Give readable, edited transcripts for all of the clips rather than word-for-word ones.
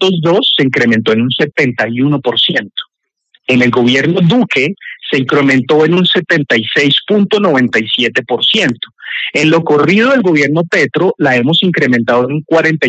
1902 se incrementó en un 71%. En el gobierno Duque se incrementó en un 76.97%. En lo corrido del gobierno Petro la hemos incrementado en un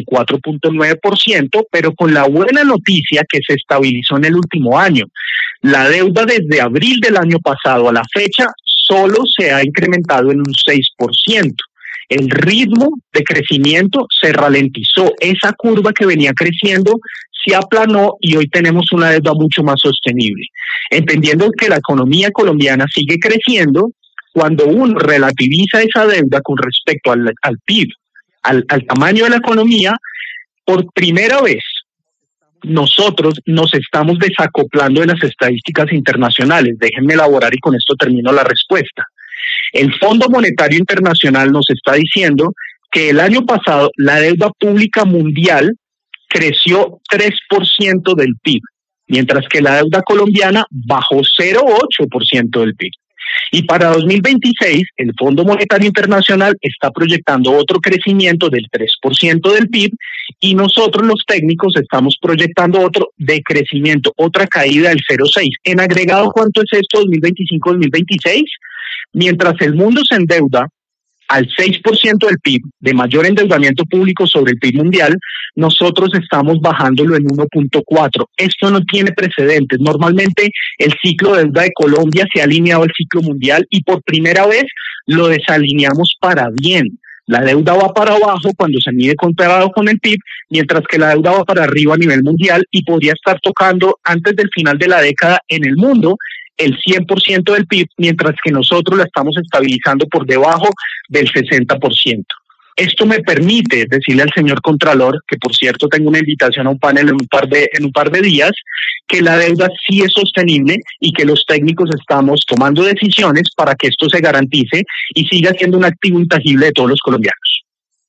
44.9%, pero con la buena noticia que se estabilizó en el último año. La deuda desde abril del año pasado a la fecha solo se ha incrementado en un 6%. El ritmo de crecimiento se ralentizó. Esa curva que venía creciendo se aplanó y hoy tenemos una deuda mucho más sostenible. Entendiendo que la economía colombiana sigue creciendo, cuando uno relativiza esa deuda con respecto al PIB, al tamaño de la economía, por primera vez nosotros nos estamos desacoplando de las estadísticas internacionales. Déjenme elaborar y con esto termino la respuesta. El Fondo Monetario Internacional nos está diciendo que el año pasado la deuda pública mundial creció 3% del PIB, mientras que la deuda colombiana bajó 0,8% del PIB. Y para 2026, el Fondo Monetario Internacional está proyectando otro crecimiento del 3% del PIB y nosotros los técnicos estamos proyectando otro decrecimiento, otra caída del 0,6%. En agregado, ¿cuánto es esto 2025-2026? Mientras el mundo se endeuda al 6% del PIB, de mayor endeudamiento público sobre el PIB mundial, nosotros estamos bajándolo en 1.4. Esto no tiene precedentes. Normalmente el ciclo de deuda de Colombia se ha alineado al ciclo mundial y por primera vez lo desalineamos para bien. La deuda va para abajo cuando se mide comparado con el PIB, mientras que la deuda va para arriba a nivel mundial y podría estar tocando antes del final de la década en el mundo el 100% del PIB, mientras que nosotros la estamos estabilizando por debajo del 60%. Esto me permite decirle al señor Contralor, que por cierto tengo una invitación a un panel en un par de días, que la deuda sí es sostenible y que los técnicos estamos tomando decisiones para que esto se garantice y siga siendo un activo intangible de todos los colombianos.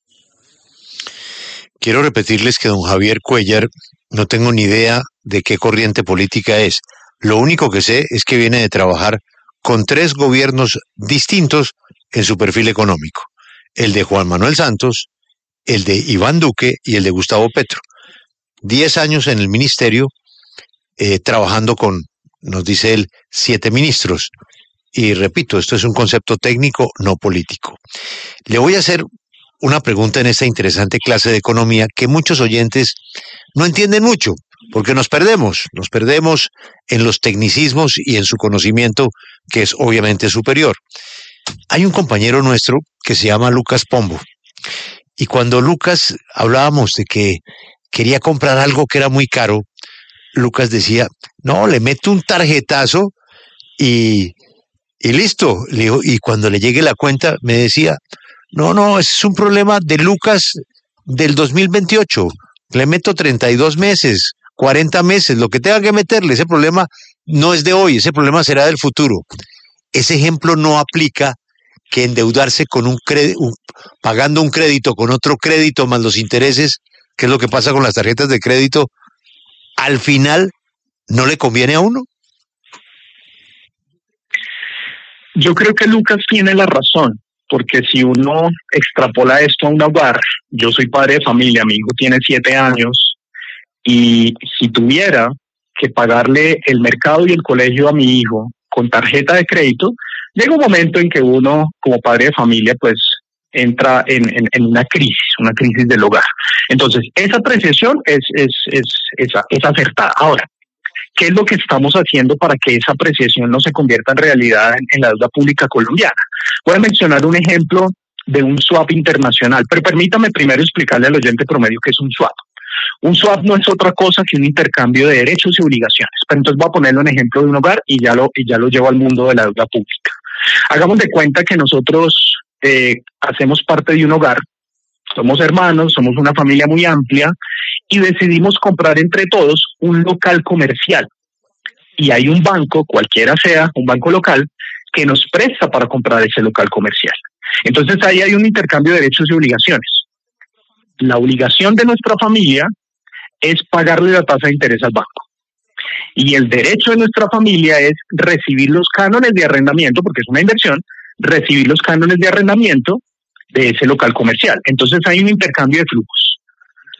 Quiero repetirles que don Javier Cuéllar no tengo ni idea de qué corriente política es. Lo único que sé es que viene de trabajar con 3 gobiernos distintos en su perfil económico. El de Juan Manuel Santos, el de Iván Duque y el de Gustavo Petro. 10 años en el ministerio, trabajando con, nos dice él, 7 ministros. Y repito, esto es un concepto técnico, no político. Le voy a hacer una pregunta en esta interesante clase de economía que muchos oyentes no entienden mucho, porque nos perdemos en los tecnicismos y en su conocimiento, que es obviamente superior. Hay un compañero nuestro que se llama Lucas Pombo, y cuando Lucas hablábamos de que quería comprar algo que era muy caro, Lucas decía, no, le meto un tarjetazo y listo. Le dijo, y cuando le llegue la cuenta me decía, no, es un problema de Lucas del 2028, le meto 32 meses, 40 meses, lo que tenga que meterle, ese problema no es de hoy, ese problema será del futuro. Ese ejemplo no aplica que endeudarse con pagando un crédito con otro crédito más los intereses, que es lo que pasa con las tarjetas de crédito, al final no le conviene a uno. Yo creo que Lucas tiene la razón, porque si uno extrapola esto a un hogar, yo soy padre de familia, mi hijo tiene 7 años, y si tuviera que pagarle el mercado y el colegio a mi hijo con tarjeta de crédito, llega un momento en que uno, como padre de familia, pues entra en una crisis del hogar. Entonces, esa apreciación es acertada. Ahora, ¿qué es lo que estamos haciendo para que esa apreciación no se convierta en realidad en la deuda pública colombiana? Voy a mencionar un ejemplo de un swap internacional, pero permítame primero explicarle al oyente promedio qué es un swap. Un swap no es otra cosa que un intercambio de derechos y obligaciones. Pero entonces voy a ponerlo en ejemplo de un hogar y ya lo llevo al mundo de la deuda pública. Hagamos de cuenta que nosotros hacemos parte de un hogar, somos hermanos, somos una familia muy amplia y decidimos comprar entre todos un local comercial. Y hay un banco, cualquiera sea, un banco local, que nos presta para comprar ese local comercial. Entonces ahí hay un intercambio de derechos y obligaciones. La obligación de nuestra familia es pagarle la tasa de interés al banco. Y el derecho de nuestra familia es recibir los cánones de arrendamiento, porque es una inversión, recibir los cánones de arrendamiento de ese local comercial. Entonces hay un intercambio de flujos.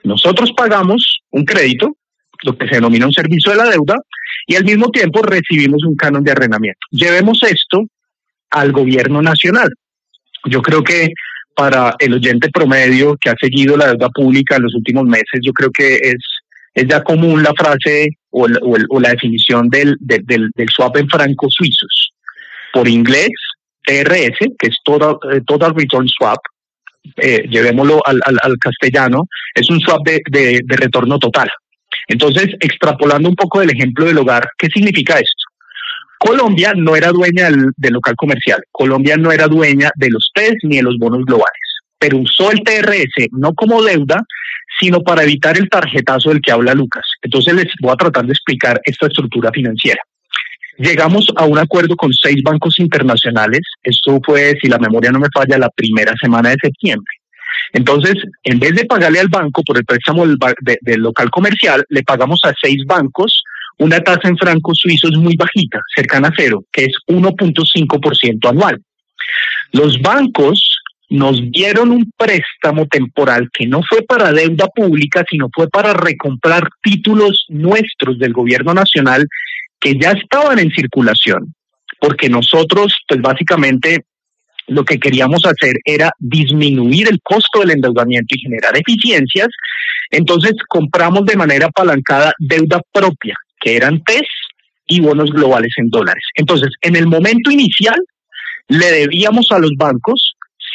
Nosotros pagamos un crédito, lo que se denomina un servicio de la deuda, y al mismo tiempo recibimos un canon de arrendamiento. Llevemos esto al gobierno nacional. Yo creo que para el oyente promedio que ha seguido la deuda pública en los últimos meses, yo creo que es ya común la frase o la definición del swap en francos suizos. Por inglés, TRS, que es Total Return Swap, llevémoslo al castellano, es un swap de retorno total. Entonces, extrapolando un poco del ejemplo del hogar, ¿qué significa esto? Colombia no era dueña del local comercial, Colombia no era dueña de los TES ni de los bonos globales, pero usó el TRS no como deuda, sino para evitar el tarjetazo del que habla Lucas. Entonces les voy a tratar de explicar esta estructura financiera. Llegamos a un acuerdo con 6 bancos internacionales, esto fue, si la memoria no me falla, la primera semana de septiembre. Entonces, en vez de pagarle al banco por el préstamo del local comercial, le pagamos a 6 bancos una tasa en francos suizos muy bajita, cercana a cero, que es 1.5% anual. Los bancos nos dieron un préstamo temporal que no fue para deuda pública, sino fue para recomprar títulos nuestros del gobierno nacional que ya estaban en circulación, porque nosotros, pues básicamente, lo que queríamos hacer era disminuir el costo del endeudamiento y generar eficiencias. Entonces compramos de manera apalancada deuda propia, que eran TES y bonos globales en dólares. Entonces, en el momento inicial, le debíamos a los bancos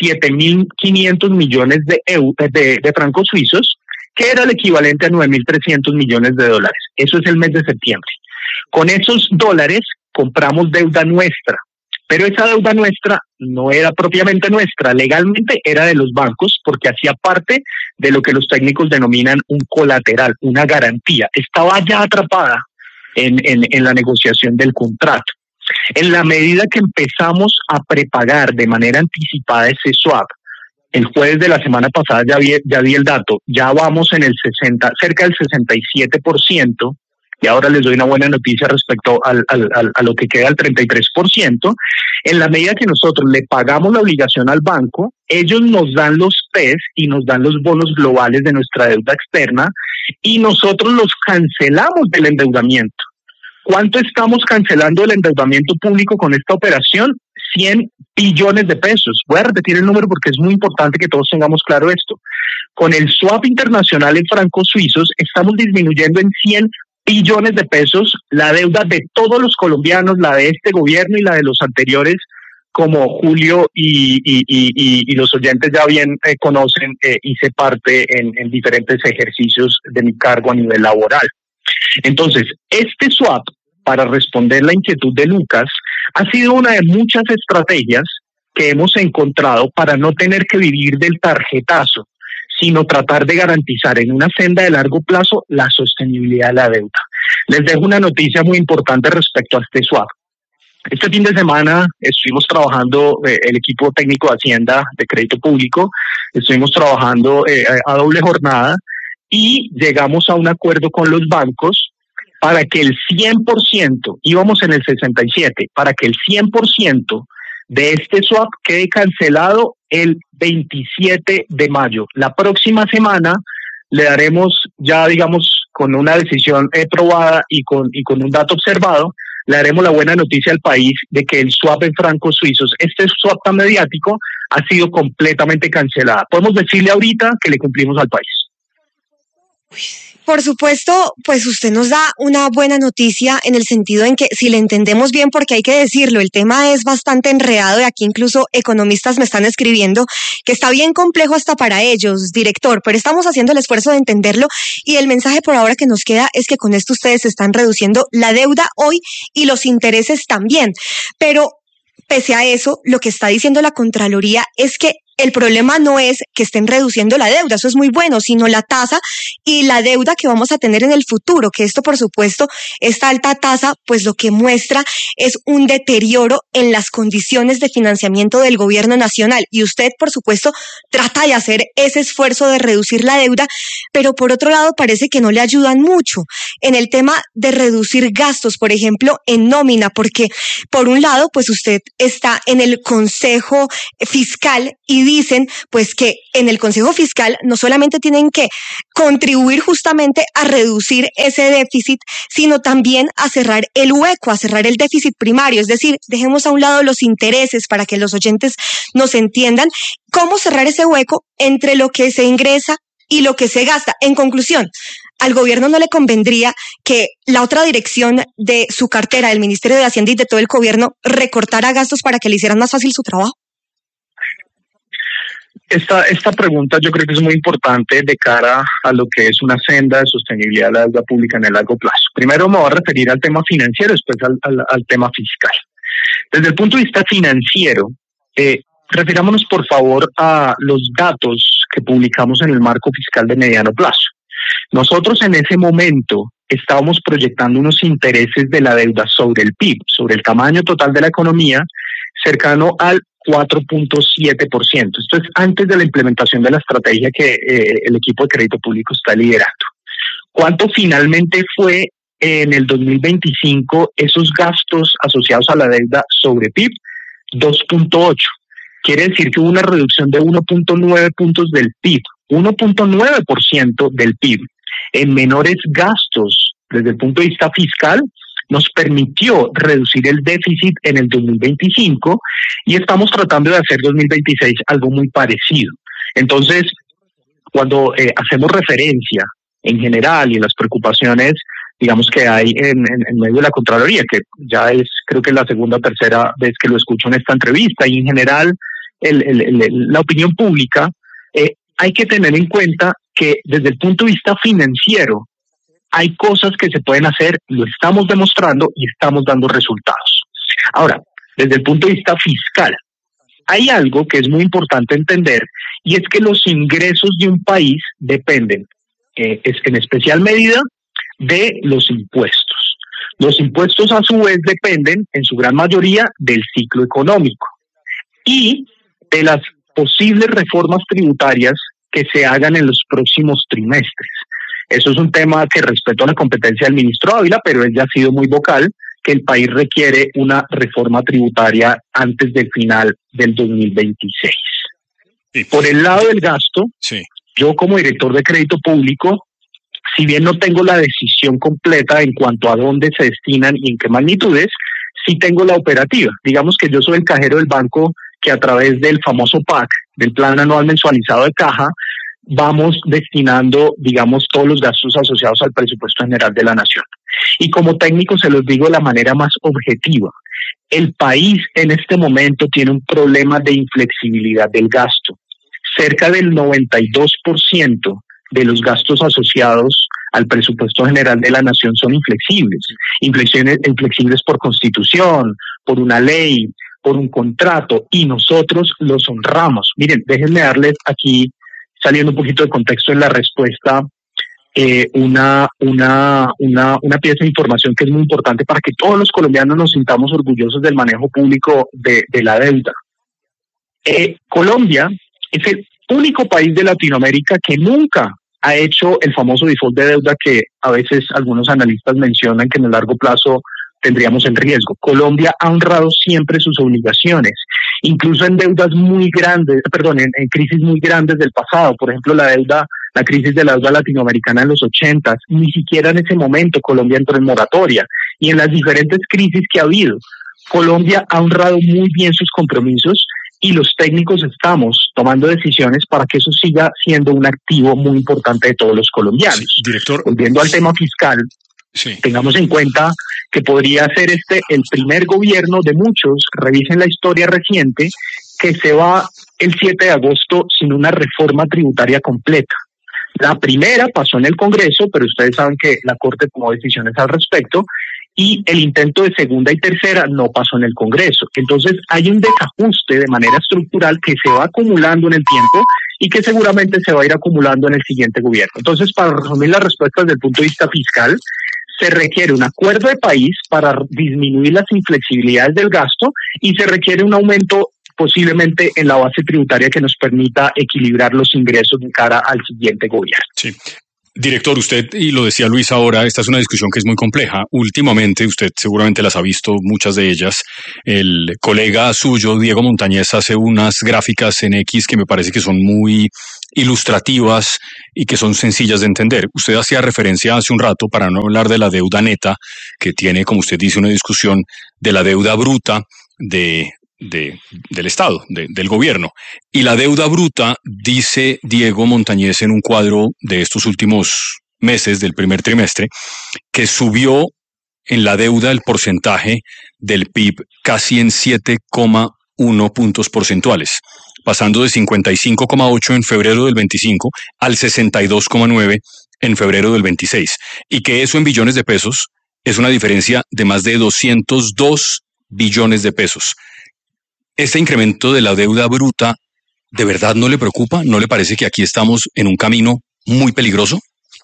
7.500 millones de francos suizos, que era el equivalente a 9.300 millones de dólares. Eso es el mes de septiembre. Con esos dólares compramos deuda nuestra, pero esa deuda nuestra no era propiamente nuestra, legalmente era de los bancos porque hacía parte de lo que los técnicos denominan un colateral, una garantía. Estaba ya atrapada en la negociación del contrato. En la medida que empezamos a prepagar de manera anticipada ese swap, el jueves de la semana pasada ya vi el dato, ya vamos en el cerca del 67%, y ahora les doy una buena noticia respecto a lo que queda al 33%, en la medida que nosotros le pagamos la obligación al banco, ellos nos dan los TES y nos dan los bonos globales de nuestra deuda externa y nosotros los cancelamos del endeudamiento. ¿Cuánto estamos cancelando del endeudamiento público con esta operación? 100 billones de pesos. Voy a repetir el número porque es muy importante que todos tengamos claro esto. Con el swap internacional en francos suizos estamos disminuyendo en 100 billones de pesos la deuda de todos los colombianos, la de este gobierno y la de los anteriores, como Julio y los oyentes ya bien conocen, hice parte en diferentes ejercicios de mi cargo a nivel laboral. Entonces, este swap, para responder la inquietud de Lucas, ha sido una de muchas estrategias que hemos encontrado para no tener que vivir del tarjetazo, sino tratar de garantizar en una senda de largo plazo la sostenibilidad de la deuda. Les dejo una noticia muy importante respecto a este swap. Este fin de semana estuvimos trabajando, el equipo técnico de Hacienda de Crédito Público, estuvimos trabajando a doble jornada y llegamos a un acuerdo con los bancos para que el 100%, íbamos en el 67%, para que el 100% de este swap quede cancelado el 27 de mayo. La próxima semana le daremos, ya digamos, con una decisión probada y con un dato observado, le daremos la buena noticia al país de que el swap en francos suizos, este swap tan mediático, ha sido completamente cancelada. Podemos decirle ahorita que le cumplimos al país. Por supuesto, pues usted nos da una buena noticia en el sentido en que, si le entendemos bien, porque hay que decirlo, el tema es bastante enredado y aquí incluso economistas me están escribiendo que está bien complejo hasta para ellos, director, pero estamos haciendo el esfuerzo de entenderlo y el mensaje por ahora que nos queda es que con esto ustedes están reduciendo la deuda hoy y los intereses también. Pero pese a eso, lo que está diciendo la Contraloría es que el problema no es que estén reduciendo la deuda, eso es muy bueno, sino la tasa y la deuda que vamos a tener en el futuro, que esto, por supuesto, esta alta tasa, pues lo que muestra es un deterioro en las condiciones de financiamiento del gobierno nacional. Y usted, por supuesto, trata de hacer ese esfuerzo de reducir la deuda, pero por otro lado parece que no le ayudan mucho en el tema de reducir gastos, por ejemplo, en nómina, porque por un lado, pues usted está en el Consejo Fiscal y y dicen pues que en el Consejo Fiscal no solamente tienen que contribuir justamente a reducir ese déficit, sino también a cerrar el hueco, a cerrar el déficit primario. Es decir, dejemos a un lado los intereses para que los oyentes nos entiendan cómo cerrar ese hueco entre lo que se ingresa y lo que se gasta. En conclusión, al gobierno no le convendría que la otra dirección de su cartera, del Ministerio de Hacienda y de todo el gobierno, recortara gastos para que le hicieran más fácil su trabajo. Esta pregunta yo creo que es muy importante de cara a lo que es una senda de sostenibilidad de la deuda pública en el largo plazo. Primero me voy a referir al tema financiero, después al tema fiscal. Desde el punto de vista financiero, refirámonos por favor a los datos que publicamos en el marco fiscal de mediano plazo. Nosotros en ese momento estábamos proyectando unos intereses de la deuda sobre el PIB, sobre el tamaño total de la economía, cercano al 4.7%. Esto es antes de la implementación de la estrategia que el equipo de crédito público está liderando. ¿Cuánto finalmente fue en el 2025 esos gastos asociados a la deuda sobre PIB? 2.8. Quiere decir que hubo una reducción de 1.9 puntos del PIB, 1.9% del PIB en menores gastos desde el punto de vista fiscal. Nos permitió reducir el déficit en el 2025 y estamos tratando de hacer 2026 algo muy parecido. Entonces, cuando hacemos referencia en general y en las preocupaciones, digamos, que hay en medio de la Contraloría, que ya es creo que la segunda o tercera vez que lo escucho en esta entrevista, y en general la opinión pública, hay que tener en cuenta que desde el punto de vista financiero hay cosas que se pueden hacer, lo estamos demostrando y estamos dando resultados. Ahora, desde el punto de vista fiscal, hay algo que es muy importante entender, y es que los ingresos de un país dependen, en especial medida, de los impuestos. Los impuestos a su vez dependen, en su gran mayoría, del ciclo económico y de las posibles reformas tributarias que se hagan en los próximos trimestres. Eso es un tema que respeto a la competencia del ministro Ávila, pero él ya ha sido muy vocal, que el país requiere una reforma tributaria antes del final del 2026. Sí. Por el lado del gasto, sí, yo como director de crédito público, si bien no tengo la decisión completa en cuanto a dónde se destinan y en qué magnitudes, sí tengo la operativa. Digamos que yo soy el cajero del banco que a través del famoso PAC, del Plan Anual Mensualizado de Caja, vamos destinando, digamos, todos los gastos asociados al presupuesto general de la nación. Y como técnico se los digo de la manera más objetiva. El país en este momento tiene un problema de inflexibilidad del gasto. Cerca del 92% de los gastos asociados al presupuesto general de la nación son inflexibles. Inflexibles por constitución, por una ley, por un contrato, y nosotros los honramos. Miren, déjenme darles aquí, saliendo un poquito de contexto en la respuesta, una pieza de información que es muy importante para que todos los colombianos nos sintamos orgullosos del manejo público de la deuda. Colombia es el único país de Latinoamérica que nunca ha hecho el famoso default de deuda que a veces algunos analistas mencionan que en el largo plazo tendríamos en riesgo. Colombia ha honrado siempre sus obligaciones, incluso en deudas muy grandes, en crisis muy grandes del pasado. Por ejemplo, la crisis de la deuda latinoamericana en los 80, ni siquiera en ese momento Colombia entró en moratoria. Y en las diferentes crisis que ha habido, Colombia ha honrado muy bien sus compromisos y los técnicos estamos tomando decisiones para que eso siga siendo un activo muy importante de todos los colombianos. Sí, director. Volviendo al tema fiscal, sí, tengamos en cuenta que podría ser el primer gobierno de muchos, revisen la historia reciente, que se va el 7 de agosto sin una reforma tributaria completa. La primera pasó en el Congreso, pero ustedes saben que la Corte tomó decisiones al respecto, y el intento de segunda y tercera no pasó en el Congreso. Entonces hay un desajuste de manera estructural que se va acumulando en el tiempo y que seguramente se va a ir acumulando en el siguiente gobierno. Entonces, para resumir las respuestas desde el punto de vista fiscal, se requiere un acuerdo de país para disminuir las inflexibilidades del gasto y se requiere un aumento posiblemente en la base tributaria que nos permita equilibrar los ingresos de cara al siguiente gobierno. Sí. Director, usted, y lo decía Luis ahora, esta es una discusión que es muy compleja. Últimamente, usted seguramente las ha visto, muchas de ellas. El colega suyo, Diego Montañez, hace unas gráficas en X que me parece que son muy ilustrativas y que son sencillas de entender. Usted hacía referencia hace un rato, para no hablar de la deuda neta, que tiene, como usted dice, una discusión de la deuda bruta del Estado, del gobierno. Y la deuda bruta, dice Diego Montañez en un cuadro de estos últimos meses, del primer trimestre, que subió en la deuda el porcentaje del PIB casi en 7,1 puntos porcentuales, pasando de 55,8 en febrero del 25 al 62,9 en febrero del 26. Y que eso en billones de pesos es una diferencia de más de 202 billones de pesos. ¿Este incremento de la deuda bruta de verdad no le preocupa? ¿No le parece que aquí estamos en un camino muy peligroso?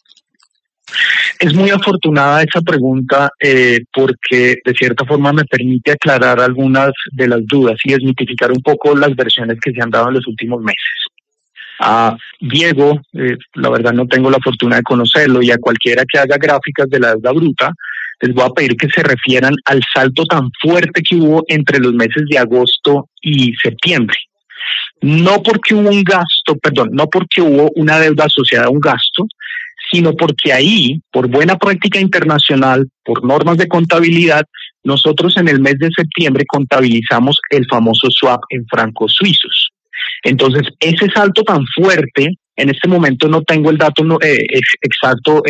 Es muy afortunada esa pregunta porque de cierta forma me permite aclarar algunas de las dudas y desmitificar un poco las versiones que se han dado en los últimos meses. A Diego, la verdad no tengo la fortuna de conocerlo, y a cualquiera que haga gráficas de la deuda bruta, les voy a pedir que se refieran al salto tan fuerte que hubo entre los meses de agosto y septiembre. No porque hubo no porque hubo una deuda asociada a un gasto, sino porque ahí, por buena práctica internacional, por normas de contabilidad, nosotros en el mes de septiembre contabilizamos el famoso swap en francos suizos. Entonces, ese salto tan fuerte, en este momento no tengo el dato exacto,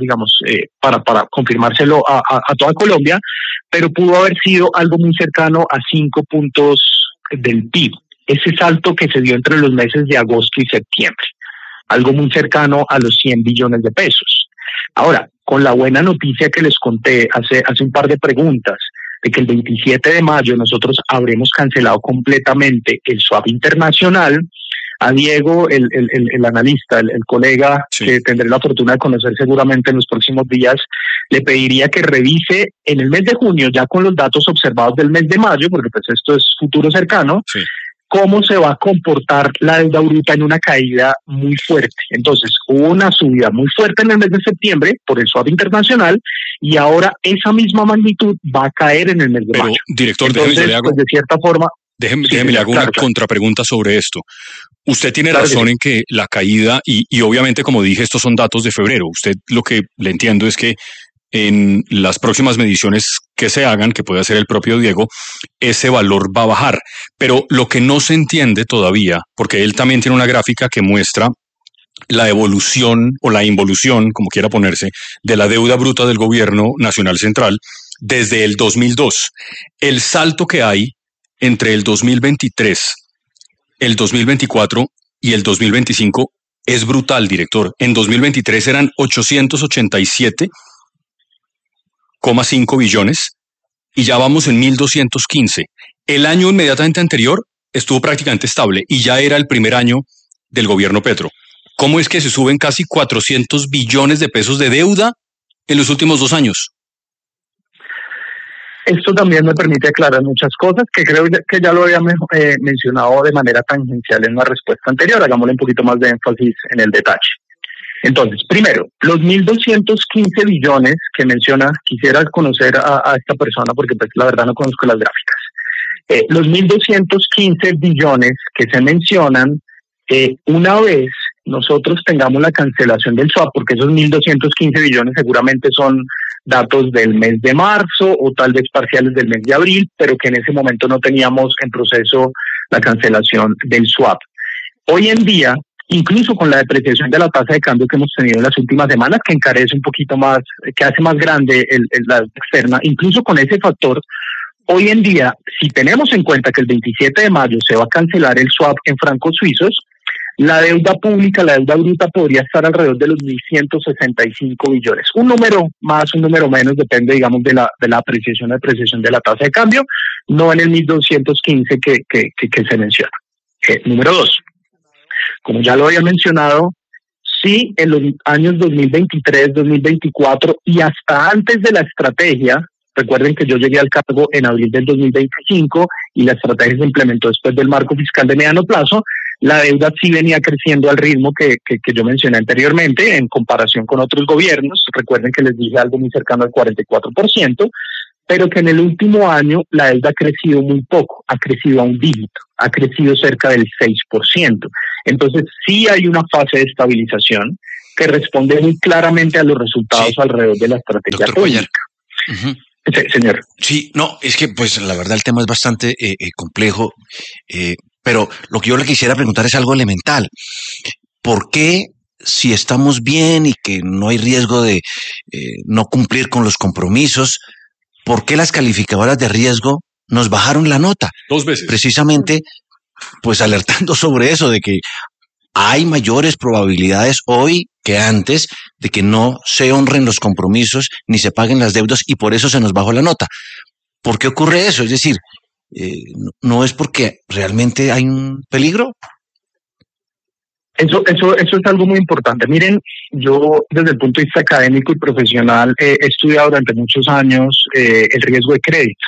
para confirmárselo a toda Colombia, pero pudo haber sido algo muy cercano a 5 puntos del PIB. Ese salto que se dio entre los meses de agosto y septiembre, algo muy cercano a los 100 billones de pesos. Ahora, con la buena noticia que les conté hace un par de preguntas, de que el 27 de mayo nosotros habremos cancelado completamente el swap internacional, a Diego, el analista, el colega, sí, que tendré la fortuna de conocer seguramente en los próximos días, le pediría que revise en el mes de junio, ya con los datos observados del mes de mayo, porque pues esto es futuro cercano, sí, cómo se va a comportar la deuda bruta en una caída muy fuerte. Entonces, hubo una subida muy fuerte en el mes de septiembre por el swap internacional, y ahora esa misma magnitud va a caer en el mes de mayo. Director, entonces, le hago, pues de cierta forma... Déjeme le hago una contrapregunta sobre esto. Usted tiene razón en que la caída, y obviamente, como dije, estos son datos de febrero. Usted, lo que le entiendo es que en las próximas mediciones que se hagan, que puede hacer el propio Diego, ese valor va a bajar. Pero lo que no se entiende todavía, porque él también tiene una gráfica que muestra la evolución o la involución, como quiera ponerse, de la deuda bruta del gobierno nacional central desde el 2002. El salto que hay entre el 2023, el 2024 y el 2025 es brutal, director. En 2023 eran 887,5 billones y ya vamos en 1.215. El año inmediatamente anterior estuvo prácticamente estable y ya era el primer año del gobierno Petro. ¿Cómo es que se suben casi 400 billones de pesos de deuda en los últimos 2 años? Esto también me permite aclarar muchas cosas que creo que ya lo había mencionado de manera tangencial en la respuesta anterior. Hagámosle un poquito más de énfasis en el detalle. Entonces, primero, los 1.215 billones que menciona, quisiera conocer a esta persona porque pues la verdad no conozco las gráficas. Los 1.215 billones que se mencionan, una vez nosotros tengamos la cancelación del swap, porque esos 1.215 billones seguramente son datos del mes de marzo o tal vez parciales del mes de abril, pero que en ese momento no teníamos en proceso la cancelación del swap. Hoy en día, incluso con la depreciación de la tasa de cambio que hemos tenido en las últimas semanas, que encarece un poquito más, que hace más grande la externa, incluso con ese factor, hoy en día, si tenemos en cuenta que el 27 de mayo se va a cancelar el swap en francos suizos, la deuda pública, la deuda bruta podría estar alrededor de los 1.165 billones. Un número más, un número menos, depende, digamos, de la apreciación o depreciación de la tasa de cambio, no en el 1.215 que se menciona. Número 2. Como ya lo había mencionado, sí, en los años 2023, 2024 y hasta antes de la estrategia, recuerden que yo llegué al cargo en abril del 2025 y la estrategia se implementó después del marco fiscal de mediano plazo, la deuda sí venía creciendo al ritmo que yo mencioné anteriormente en comparación con otros gobiernos. Recuerden que les dije algo muy cercano al 44%, pero que en el último año la deuda ha crecido muy poco, ha crecido a un dígito, ha crecido cerca del 6%. Entonces sí hay una fase de estabilización que responde muy claramente a los resultados alrededor de la estrategia pública. Uh-huh. Sí, señor. Sí, no, es que pues la verdad el tema es bastante complejo, pero lo que yo le quisiera preguntar es algo elemental. ¿Por qué, si estamos bien y que no hay riesgo de no cumplir con los compromisos, por qué las calificadoras de riesgo nos bajaron la nota? 2 veces. Precisamente, pues alertando sobre eso, de que hay mayores probabilidades hoy que antes de que no se honren los compromisos ni se paguen las deudas, y por eso se nos bajó la nota. ¿Por qué ocurre eso? Es decir, ¿no es porque realmente hay un peligro? Eso es algo muy importante. Miren, yo desde el punto de vista académico y profesional he estudiado durante muchos años el riesgo de crédito,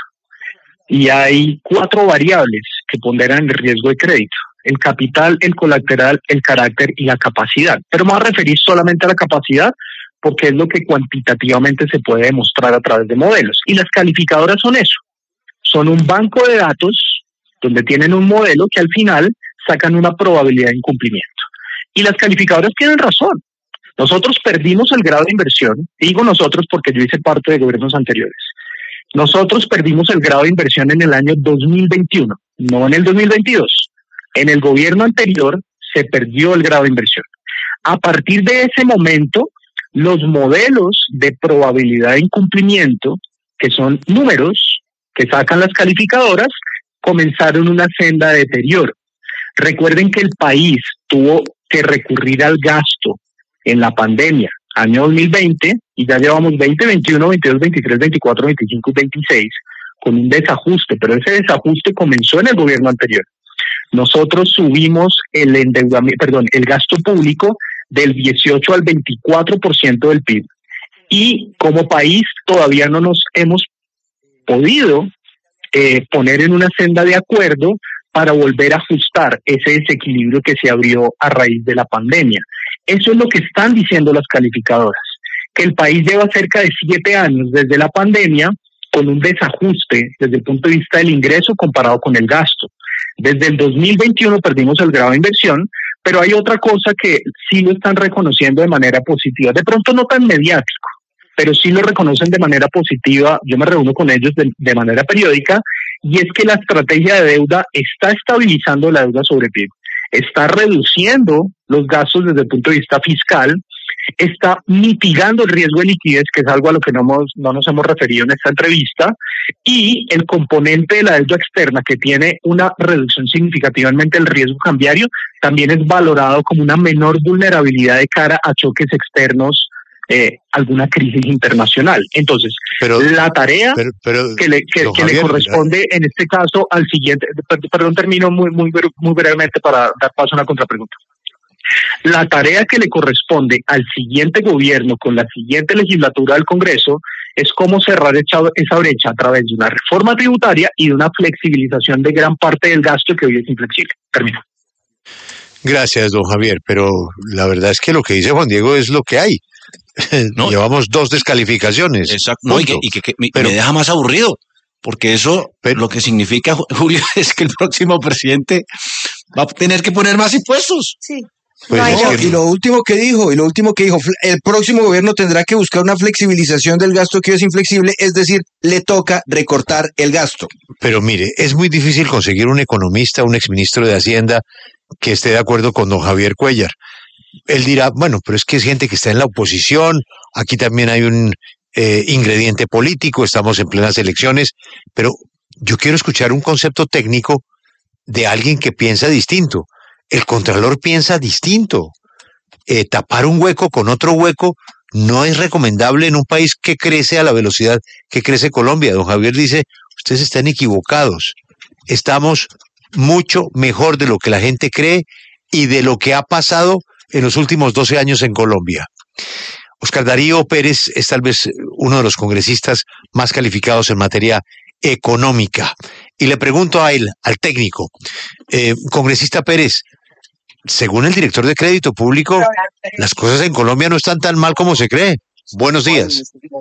y hay 4 variables que ponderan el riesgo de crédito: el capital, el colateral, el carácter y la capacidad. Pero me voy a referir solamente a la capacidad porque es lo que cuantitativamente se puede demostrar a través de modelos. Y las calificadoras son eso, son un banco de datos donde tienen un modelo que al final sacan una probabilidad de incumplimiento. Y las calificadoras tienen razón. Nosotros perdimos el grado de inversión, digo nosotros porque yo hice parte de gobiernos anteriores. Nosotros perdimos el grado de inversión en el año 2021, no en el 2022. En el gobierno anterior se perdió el grado de inversión. A partir de ese momento, los modelos de probabilidad de incumplimiento, que son números que sacan las calificadoras, comenzaron una senda de deterioro. Recuerden que el país tuvo que recurrir al gasto en la pandemia, año 2020, y ya llevamos 20, 21, 22, 23, 24, 25 y 26, con un desajuste, pero ese desajuste comenzó en el gobierno anterior. Nosotros subimos el gasto público del 18 al 24% del PIB. Y como país todavía no nos hemos podido poner en una senda de acuerdo para volver a ajustar ese desequilibrio que se abrió a raíz de la pandemia. Eso es lo que están diciendo las calificadoras, que el país lleva cerca de 7 años desde la pandemia con un desajuste desde el punto de vista del ingreso comparado con el gasto. Desde el 2021 perdimos el grado de inversión, pero hay otra cosa que sí lo están reconociendo de manera positiva, de pronto no tan mediático, pero sí lo reconocen de manera positiva. Yo me reúno con ellos de manera periódica, y es que la estrategia de deuda está estabilizando la deuda sobre PIB, está reduciendo los gastos desde el punto de vista fiscal, está mitigando el riesgo de liquidez, que es algo a lo que no nos hemos referido en esta entrevista, y el componente de la deuda externa, que tiene una reducción significativamente del riesgo cambiario, también es valorado como una menor vulnerabilidad de cara a choques externos, alguna crisis internacional. Entonces, la tarea que le corresponde en este caso al siguiente, perdón, termino muy brevemente para dar paso a una contrapregunta. La tarea que le corresponde al siguiente gobierno con la siguiente legislatura del Congreso es cómo cerrar esa brecha a través de una reforma tributaria y de una flexibilización de gran parte del gasto que hoy es inflexible. Termino. Gracias, don Javier, pero la verdad es que lo que dice Juan Diego es lo que hay. No, llevamos 2 descalificaciones. Exacto. No, y que me deja más aburrido, porque eso lo que significa, Julio, es que el próximo presidente va a tener que poner más impuestos. Sí. Pues y lo último que dijo, el próximo gobierno tendrá que buscar una flexibilización del gasto que es inflexible, es decir, le toca recortar el gasto. Pero mire, es muy difícil conseguir un economista, un exministro de Hacienda que esté de acuerdo con don Javier Cuéllar. Él dirá, bueno, pero es que es gente que está en la oposición, aquí también hay un ingrediente político, estamos en plenas elecciones, pero yo quiero escuchar un concepto técnico de alguien que piensa distinto. El contralor piensa distinto. Tapar un hueco con otro hueco no es recomendable en un país que crece a la velocidad que crece Colombia. Don Javier dice, ustedes están equivocados. Estamos mucho mejor de lo que la gente cree y de lo que ha pasado en los últimos 12 años en Colombia. Óscar Darío Pérez es tal vez uno de los congresistas más calificados en materia económica. Y le pregunto a él, al técnico, congresista Pérez, según el director de Crédito Público, las cosas en Colombia no están tan mal como se cree. Buenos días.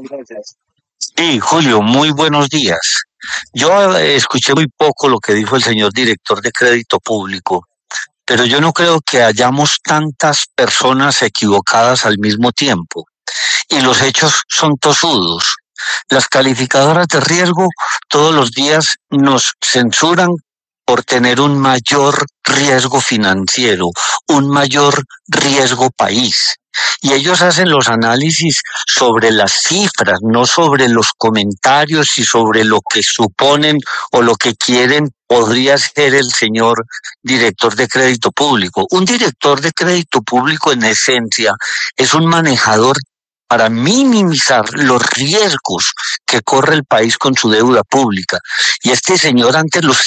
Sí, Julio, muy buenos días. Yo escuché muy poco lo que dijo el señor director de Crédito Público, pero yo no creo que hayamos tantas personas equivocadas al mismo tiempo. Y los hechos son tosudos. Las calificadoras de riesgo todos los días nos censuran por tener un mayor riesgo financiero, un mayor riesgo país. Y ellos hacen los análisis sobre las cifras, no sobre los comentarios y sobre lo que suponen o lo que quieren podría ser el señor director de Crédito Público. Un director de Crédito Público en esencia es un manejador para minimizar los riesgos que corre el país con su deuda pública. Y este señor antes los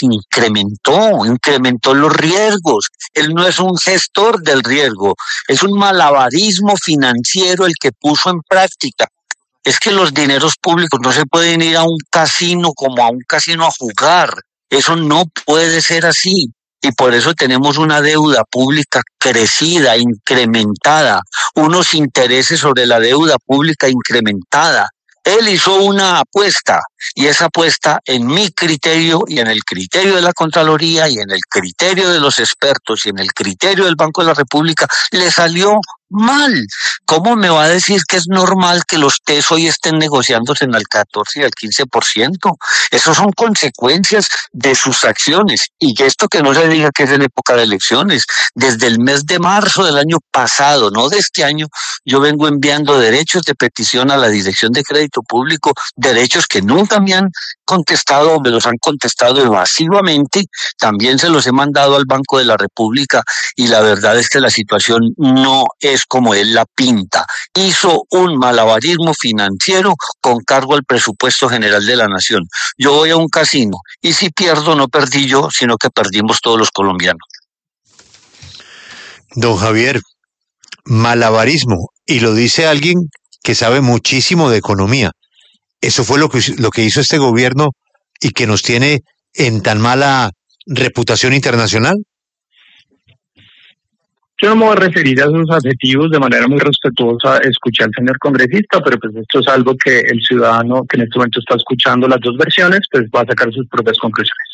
incrementó los riesgos. Él no es un gestor del riesgo, es un malabarismo financiero el que puso en práctica. Es que los dineros públicos no se pueden ir a un casino como a un casino a jugar. Eso no puede ser así. Y por eso tenemos una deuda pública crecida, incrementada, unos intereses sobre la deuda pública incrementada. Él hizo una apuesta y esa apuesta en mi criterio y en el criterio de la Contraloría y en el criterio de los expertos y en el criterio del Banco de la República le salió mal. ¿Cómo me va a decir que es normal que los TES hoy estén negociándose en el 14 y el 15%? Esas son consecuencias de sus acciones. Y esto que no se diga que es en época de elecciones. Desde el mes de marzo del año pasado, no de este año, yo vengo enviando derechos de petición a la Dirección de Crédito Público, derechos que nunca me han contestado o me los han contestado evasivamente. También se los he mandado al Banco de la República y la verdad es que la situación no es como él la pinta. Hizo un malabarismo financiero con cargo al presupuesto general de la nación. Yo voy a un casino y si pierdo no perdí yo, sino que perdimos todos los colombianos. Don Javier, malabarismo, y lo dice alguien que sabe muchísimo de economía. Eso fue lo que hizo este gobierno y que nos tiene en tan mala reputación internacional. Yo no me voy a referir a esos adjetivos de manera muy respetuosa, escuché al señor congresista, pero pues esto es algo que el ciudadano que en este momento está escuchando las dos versiones, pues va a sacar sus propias conclusiones.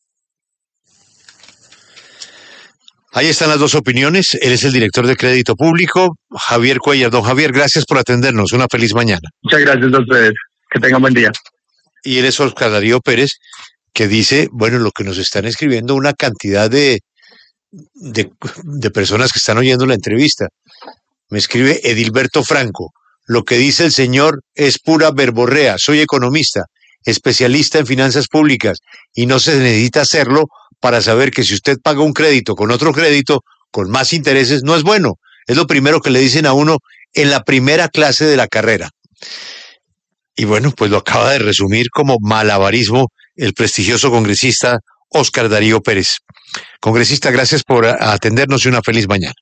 Ahí están las dos opiniones. Él es el director de Crédito Público, Javier Cuellar. Don Javier, gracias por atendernos. Una feliz mañana. Muchas gracias a ustedes. Que tengan buen día. Y él es Oscar Darío Pérez, que dice, bueno, lo que nos están escribiendo una cantidad de personas que están oyendo la entrevista. Me escribe Edilberto Franco. Lo que dice el señor es pura verborrea. Soy economista, especialista en finanzas públicas y no se necesita hacerlo para saber que si usted paga un crédito con otro crédito con más intereses no es bueno. Es lo primero que le dicen a uno en la primera clase de la carrera. Y bueno, pues lo acaba de resumir como malabarismo el prestigioso congresista Oscar Darío Pérez. Congresista, gracias por atendernos y una feliz mañana.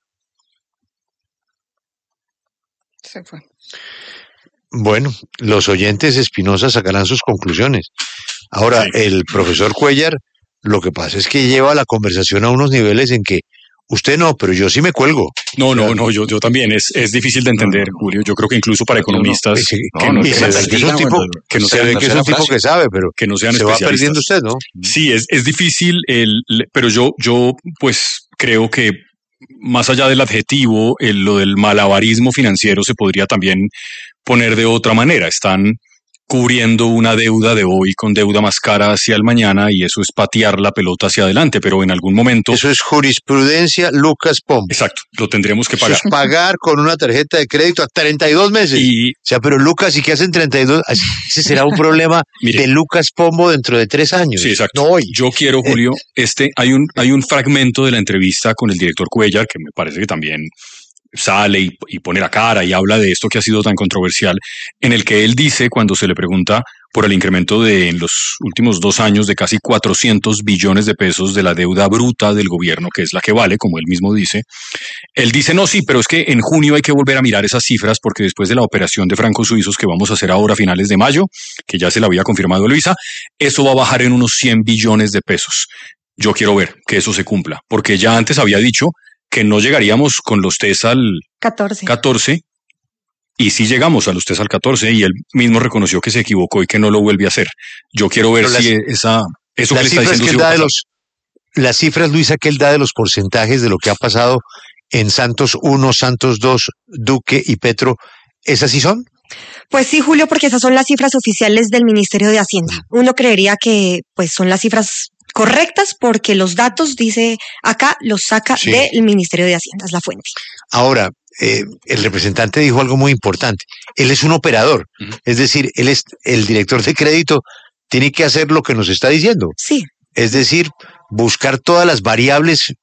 Se fue. Bueno, los oyentes Espinosa sacarán sus conclusiones. Ahora, sí. El profesor Cuellar, lo que pasa es que lleva la conversación a unos niveles en que usted no, pero yo sí me cuelgo. No, yo también. Es difícil de entender, Julio. Yo creo que incluso para economistas se ve que es un tipo que sabe, pero que no sean se va perdiendo usted, ¿no? Sí, es difícil, pero yo pues creo que más allá del adjetivo, lo del malabarismo financiero se podría también poner de otra manera. Están cubriendo una deuda de hoy con deuda más cara hacia el mañana y eso es patear la pelota hacia adelante, pero en algún momento... Eso es jurisprudencia Lucas Pombo. Exacto, lo tendremos que pagar. Eso es pagar con una tarjeta de crédito a 32 meses. O sea, pero Lucas, ¿y qué hacen 32? Ese será un problema de Lucas Pombo dentro de 3 años. Sí, exacto. No hoy. Yo quiero, Julio, hay un fragmento de la entrevista con el director Cuellar que me parece que también sale y pone la cara y habla de esto que ha sido tan controversial, en el que él dice, cuando se le pregunta por el incremento en los últimos 2 años de casi 400 billones de pesos de la deuda bruta del gobierno, que es la que vale, como él mismo dice, él dice, no, sí, pero es que en junio hay que volver a mirar esas cifras porque después de la operación de francos suizos que vamos a hacer ahora a finales de mayo, que ya se la había confirmado Luisa, eso va a bajar en unos 100 billones de pesos. Yo quiero ver que eso se cumpla, porque ya antes había dicho que no llegaríamos con los test al 14. Y sí llegamos a los test al 14 y él mismo reconoció que se equivocó y que no lo vuelve a hacer. Yo quiero ver si eso que le está diciendo. Las cifras, Luisa, que él da de los porcentajes de lo que ha pasado en Santos 1, Santos 2, Duque y Petro, ¿esas sí son? Pues sí, Julio, porque esas son las cifras oficiales del Ministerio de Hacienda. Uno creería que pues son las cifras correctas porque los datos, dice acá, los saca del Ministerio de Hacienda, es la fuente. Ahora, el representante dijo algo muy importante. Él es un operador, es decir, él es el director de crédito, tiene que hacer lo que nos está diciendo. Sí. Es decir, buscar todas las variables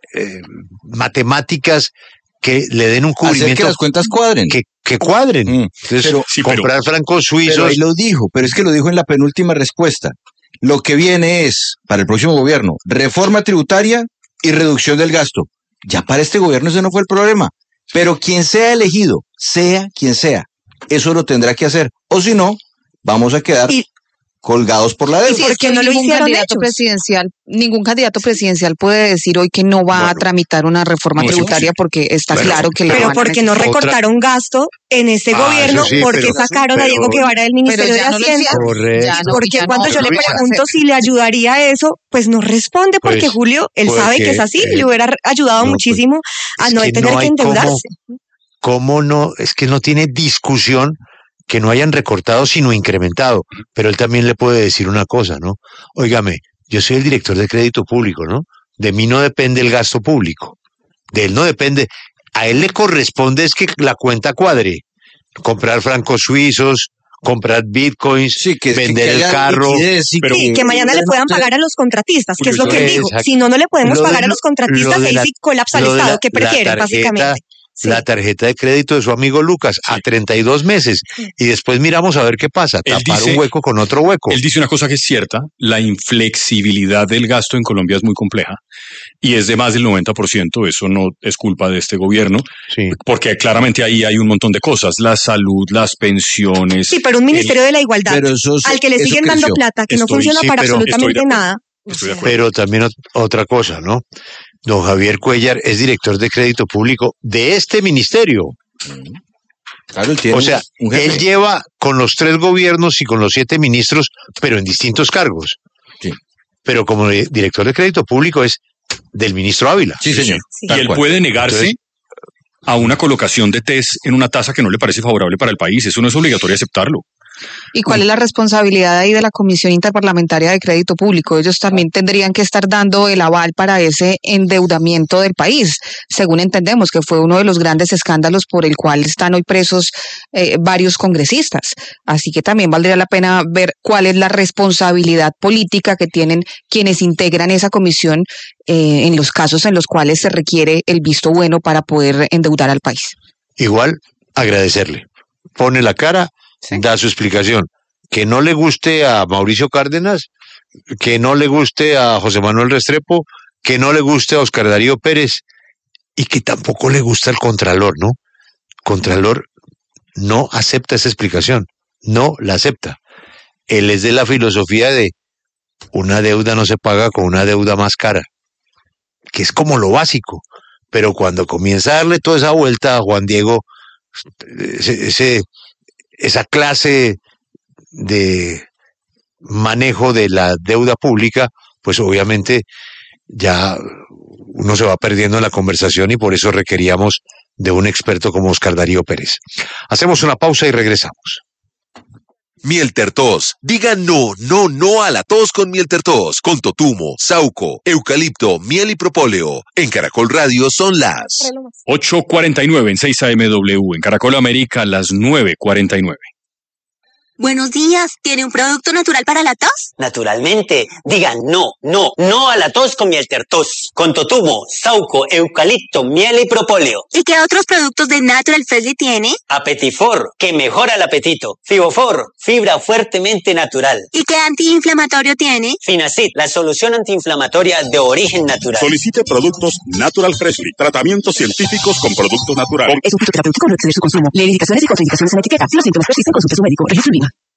matemáticas que le den un cubrimiento. Hacer que las cuentas cuadren. Que cuadren. Entonces, comprar francos suizos. Pero ahí lo dijo, pero es que lo dijo en la penúltima respuesta. Lo que viene es, para el próximo gobierno, reforma tributaria y reducción del gasto. Ya para este gobierno ese no fue el problema. Pero quien sea elegido, sea quien sea, eso lo tendrá que hacer. O si no, vamos a quedar colgados por la deuda. ¿Y por qué no lo hicieron ningún candidato presidencial puede decir hoy que no va a tramitar una reforma tributaria porque está claro que pero porque no recortaron gasto en ese gobierno, porque sacaron a Diego Guevara del Ministerio de Hacienda. Porque cuando yo le pregunto si le ayudaría eso, pues no responde porque Julio, él sabe que es así, le hubiera ayudado muchísimo a no tener que endeudarse. ¿Cómo no? Es que no tiene discusión que no hayan recortado sino incrementado, pero él también le puede decir una cosa, ¿no? Óigame, yo soy el director de crédito público, ¿no? De mí no depende el gasto público, de él no depende, a él le corresponde es que la cuenta cuadre, comprar francos suizos, comprar bitcoins, vender el carro. Que mañana le puedan pagar a los contratistas, que es lo que él dijo. Si no, no le podemos pagar a los contratistas, ahí sí colapsa el Estado. ¿Qué prefieren, básicamente? La tarjeta de crédito de su amigo Lucas a 32 meses y después miramos a ver qué pasa, tapar un hueco con otro hueco. Él dice una cosa que es cierta, la inflexibilidad del gasto en Colombia es muy compleja y es de más del 90%, eso no es culpa de este gobierno, porque claramente ahí hay un montón de cosas, la salud, las pensiones. Sí, pero un Ministerio de la Igualdad al que le siguen dando plata, que no funciona para absolutamente nada. Pero también otra cosa, ¿no? Don Javier Cuellar es director de crédito público de este ministerio. Claro, o sea, él lleva con los 3 gobiernos y con los 7 ministros, pero en distintos cargos. Sí. Pero como director de crédito público es del ministro Ávila. Sí, señor. Sí. Y él puede negarse a una colocación de test en una tasa que no le parece favorable para el país. Eso no es obligatorio aceptarlo. ¿Y cuál es la responsabilidad ahí de la Comisión Interparlamentaria de Crédito Público? Ellos también tendrían que estar dando el aval para ese endeudamiento del país, según entendemos que fue uno de los grandes escándalos por el cual están hoy presos varios congresistas. Así que también valdría la pena ver cuál es la responsabilidad política que tienen quienes integran esa comisión en los casos en los cuales se requiere el visto bueno para poder endeudar al país. Igual, agradecerle. Pone la cara. Da su explicación. Que no le guste a Mauricio Cárdenas, que no le guste a José Manuel Restrepo, que no le guste a Oscar Darío Pérez y que tampoco le gusta al Contralor, ¿no? Contralor no acepta esa explicación, no la acepta. Él es de la filosofía de una deuda no se paga con una deuda más cara, que es como lo básico, pero cuando comienza a darle toda esa vuelta a Juan Diego, esa clase de manejo de la deuda pública, pues obviamente ya uno se va perdiendo en la conversación y por eso requeríamos de un experto como Oscar Darío Pérez. Hacemos una pausa y regresamos. Mielter Tos. Diga no a la tos con Mielter Tos, con totumo, sauco, eucalipto, miel y propóleo. En Caracol Radio son las 8:49 en 6 AMW. En Caracol América, las 9:49. Buenos días, ¿tiene un producto natural para la tos? Naturalmente, digan no a la tos con Mielter Tos, con totumo, sauco, eucalipto, miel y propóleo. ¿Y qué otros productos de Natural Freshly tiene? Apetifor, que mejora el apetito. Fibofor, fibra fuertemente natural. ¿Y qué antiinflamatorio tiene? Finacid, la solución antiinflamatoria de origen natural. Solicite productos Natural Freshly, tratamientos científicos con productos naturales. Es un producto terapéutico, no exceder su consumo. Lee indicaciones y contraindicaciones en la etiqueta. Si los síntomas persisten, consulte a su médico. Registro